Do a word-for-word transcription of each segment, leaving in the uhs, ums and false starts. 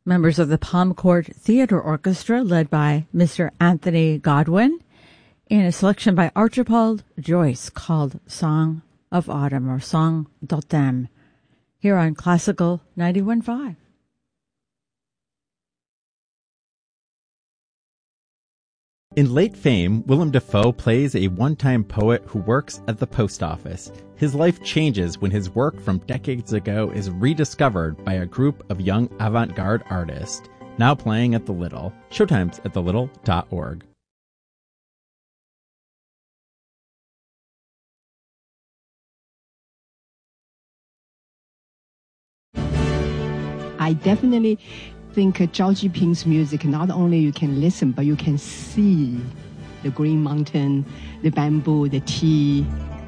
Members of the Palm Court Theater Orchestra, led by Mister Anthony Godwin, in a selection by Archibald Joyce called Song of Autumn, or Song d'Automne, here on Classical ninety-one point five. In late fame, Willem Dafoe plays a one-time poet who works at the post office. His life changes when his work from decades ago is rediscovered by a group of young avant-garde artists, now playing at the Little. Showtimes at the little dot org. I definitely think Zhao Jiping's music, not only you can listen, but you can see the green mountain, the bamboo, the tea.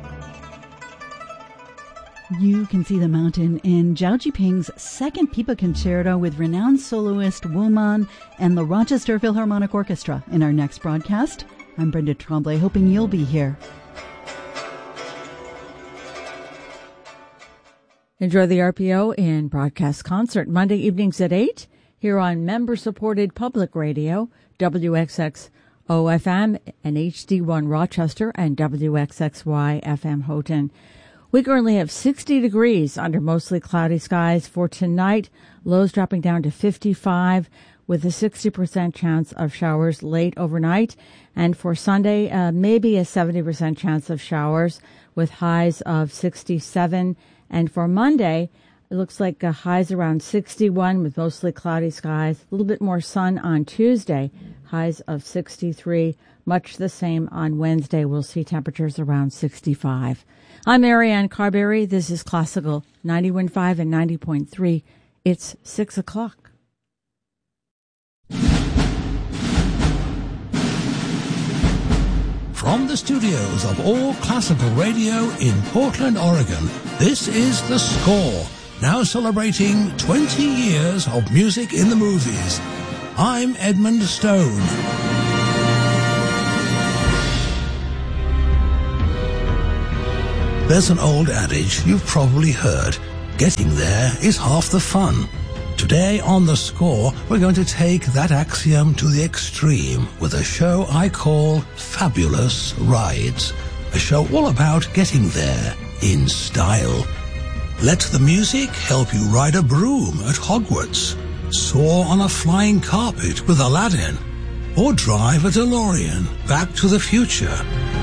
You can see the mountain in Zhao Jiping's second Pipa Concerto with renowned soloist Wu Man and the Rochester Philharmonic Orchestra in our next broadcast. I'm Brenda Tremblay, hoping you'll be here. Enjoy the R P O in broadcast concert Monday evenings at eight here on member-supported public radio, W X X O F M and H D one Rochester and W X X Y F M Houghton. We currently have sixty degrees under mostly cloudy skies. For tonight, lows dropping down to fifty-five with a sixty percent chance of showers late overnight. And for Sunday, uh, maybe a seventy percent chance of showers with highs of sixty-seven. And for Monday, it looks like uh, highs around sixty-one with mostly cloudy skies. A little bit more sun on Tuesday, highs of sixty-three. Much the same on Wednesday. We'll see temperatures around sixty-five. I'm Marianne Carberry. This is Classical ninety-one point five and ninety point three. It's six o'clock. From the studios of All Classical Radio in Portland, Oregon, this is The Score, now celebrating twenty years of music in the movies. I'm Edmund Stone. There's an old adage you've probably heard. Getting there is half the fun. Today on The Score, we're going to take that axiom to the extreme with a show I call Fabulous Rides. A show all about getting there in style. Let the music help you ride a broom at Hogwarts, soar on a flying carpet with Aladdin, or drive a DeLorean back to the future.